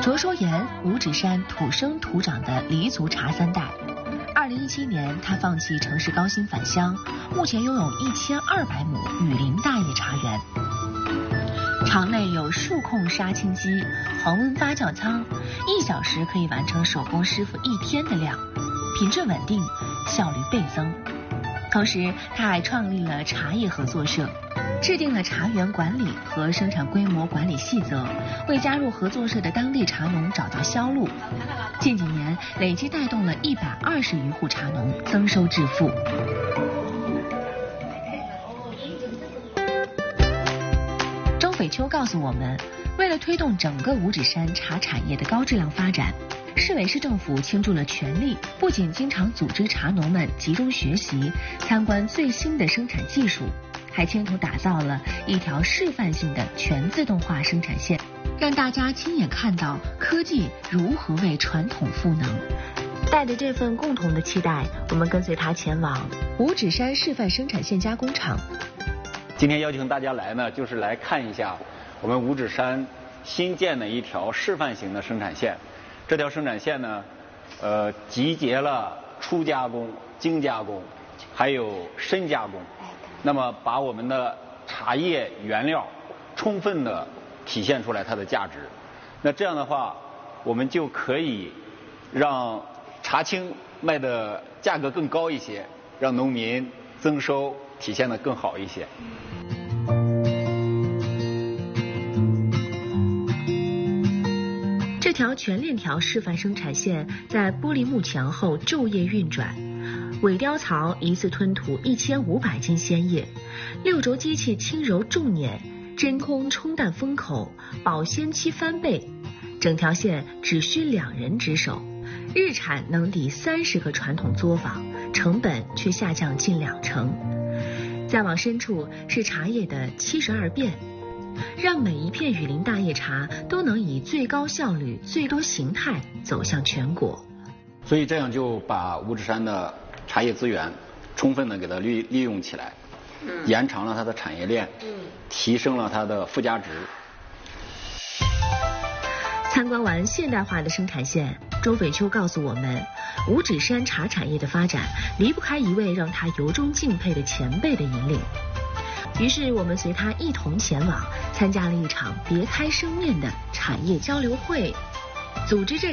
卓说岩，五指山土生土长的黎族茶三代。2017年，他放弃城市高薪返乡，目前拥有1200亩雨林大叶茶园。场内有数控杀青机、恒温发酵仓，1小时可以完成手工师傅1天的量，品质稳定，效率倍增。同时，他还创立了茶叶合作社，制定了茶园管理和生产规模管理细则，为加入合作社的当地茶农找到销路。近几年，累计带动了120余户茶农增收致富。周斐秋告诉我们，为了推动整个五指山茶产业的高质量发展，市委市政府倾注了全力，不仅经常组织茶农们集中学习、参观最新的生产技术，还牵头打造了一条示范性的全自动化生产线，让大家亲眼看到科技如何为传统赋能。带着这份共同的期待，我们跟随他前往五指山示范生产线加工厂。 今天邀请大家来呢，就是来看一下我们五指山新建的一条示范型的生产线。这条生产线呢，集结了初加工、精加工，还有深加工。那么把我们的茶叶原料充分的体现出来它的价值。那这样的话，我们就可以让茶青卖的价格更高一些，让农民增收体现得更好一些。 这条全链条示范生产线在玻璃幕墙后昼夜运转，尾雕槽一次吞吐1500斤鲜叶，6轴机器轻柔重碾，真空冲淡封口，保鲜期翻倍，整条线只需2人值守，日产能抵30个传统作坊，成本却下降近20%。再往深处是茶叶的72变，让每一片雨林大叶茶都能以最高效率、最多形态走向全国。 所以这样就把五指山的茶叶资源充分的给它利用起来，延长了它的产业链，提升了它的附加值。 参观完现代化的生产线，周斐秋告诉我们，五指山茶产业的发展离不开一位让他由衷敬佩的前辈的引领。于是我们随他一同前往，参加了一场别开生面的产业交流会。组织这